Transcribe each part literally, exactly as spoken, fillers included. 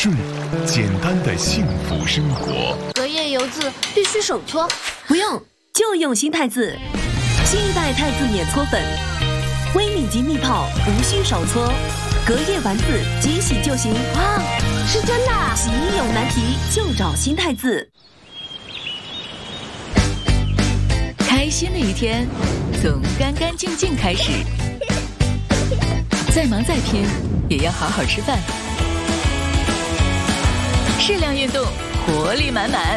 顺，简单的幸福生活。 隔夜油渍必须手搓， 不用，就用新太字。新一代太字免搓粉，微米级密泡，无需手搓，隔夜丸子即洗就行。 哇，是真的啊！ 洗衣有难题就找新太字。 开心的一天，从干干净净开始。再忙再拼，也要好好吃饭。适量运动，活力满满。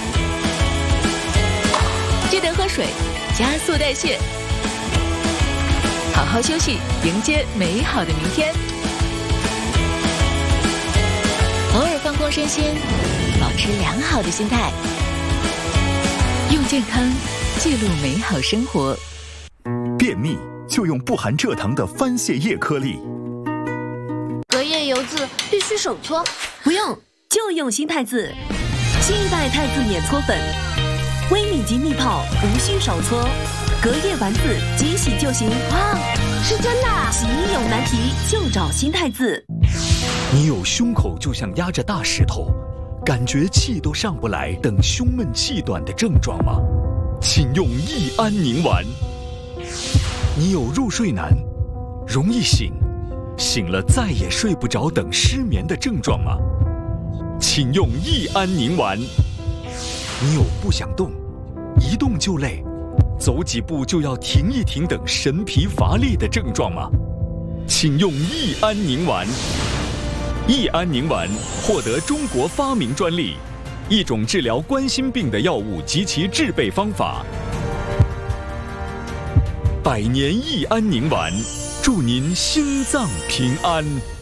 记得喝水，加速代谢。好好休息，迎接美好的明天。偶尔放空身心，保持良好的心态，用健康记录美好生活。 便秘就用不含蔗糖的番泻叶颗粒。 隔夜油渍必须手搓， 不用，就用新太字。新一代太字免搓粉，微米级密泡，无需手搓，隔夜丸子即洗就行。 哇，是真的啊！ 洗衣有难题就找新太字。 你有胸口就像压着大石头，感觉气都上不来等胸闷气短的症状吗？请用益安宁丸。你有入睡难，容易醒，醒了再也睡不着等失眠的症状吗？请用益安宁丸。你有不想动，一动就累，走几步就要停一停等神疲乏力的症状吗？请用益安宁丸。益安宁丸获得中国发明专利，一种治疗冠心病的药物及其制备方法。百年益安宁丸，祝您心脏平安。